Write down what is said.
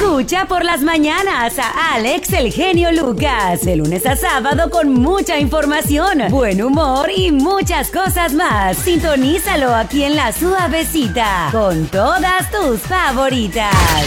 Escucha por las mañanas a Alex el genio Lucas, de lunes a sábado con mucha información, buen humor y muchas cosas más. Sintonízalo aquí en La Suavecita, con todas tus favoritas.